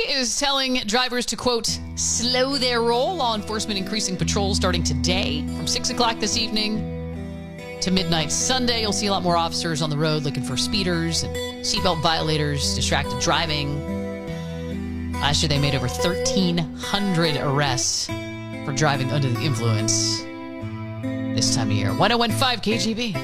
is telling drivers to, quote, slow their roll. Law enforcement increasing patrols starting today from 6 o'clock this evening to midnight Sunday. You'll see a lot more officers on the road looking for speeders and seatbelt violators, distracted driving. Last year, they made over 1,300 arrests for driving under the influence this time of year. 101.5 KGB.